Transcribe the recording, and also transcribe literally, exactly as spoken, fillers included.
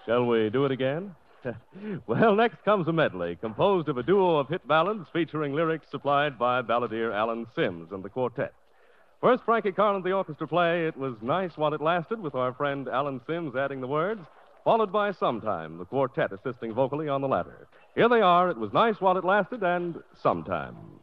Shall we do it again? Well, next comes a medley composed of a duo of hit ballads featuring lyrics supplied by balladeer Alan Sims and the quartet. First, Frankie Carl and the orchestra play It Was Nice While It Lasted, with our friend Alan Sims adding the words, followed by Sometime, the quartet assisting vocally on the latter. Here they are, It Was Nice While It Lasted, and Sometime.